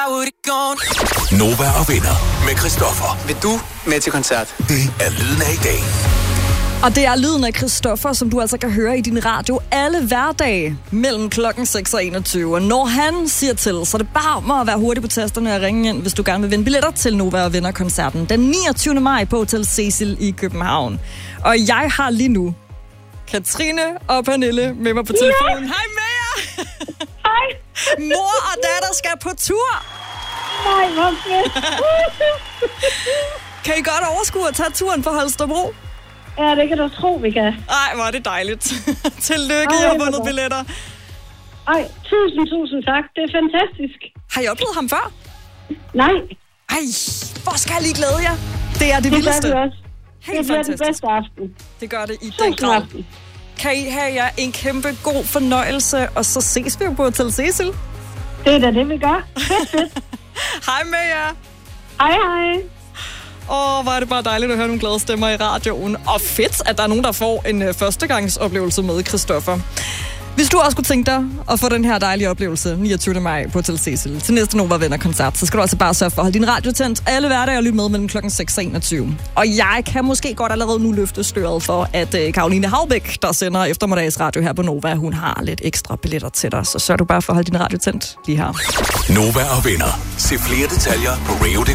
Nova og venner med Christoffer. Vil du med til koncert? Det er lyden af i dag. Og det er lyden af Christoffer, som du altså kan høre i din radio alle hverdage mellem klokken 6 og 21. Og når han siger til, så er det bare om at være hurtig på tasterne og ringe ind, hvis du gerne vil vinde billetter til Nova og venner-koncerten den 29. maj på Hotel Cecil i København. Og jeg har lige nu Katrine og Pernille med mig på telefonen. Hej med jer! Hej. Mor og datter skal på tur. Nej, hvor fedt. Kan I godt overskue at tage turen fra Holstebro? Ja, det kan du tro, vi kan. Ej, hvor er det dejligt. Tillykke, I har vundet billetter. Ej, tusind tak. Det er fantastisk. Har I oplevet ham før? Nej. Ej, hvor skal jeg lige glæde jer? Det er det vildeste. Det også. Helt det bliver fantastisk. den bedste aften. Det gør det i den grad. Aften. Kan I have jer en kæmpe god fornøjelse, og så ses vi på Hotel Cecil. Det er da det, vi gør. Fedt. Hej med jer. Hej. Hvor er det bare dejligt at høre nogle glade stemmer i radioen. Og fedt, at der er nogen, der får en førstegangsoplevelse med Christoffer. Hvis du også kunne tænke dig at få den her dejlige oplevelse 29. maj på Hotel Cecil til næste Nova Venner-koncert, så skal du altså bare sørge for at holde din radio tændt alle hverdage og lytte med mellem klokken 6 og 21. Og jeg kan måske godt allerede nu løfte støret for, at Caroline Haubæk, der sender eftermiddagsradio her på Nova, hun har lidt ekstra billetter til dig. Så sørg du bare for at holde din radio tændt lige her. Nova og venner. Se flere detaljer på radio.dk.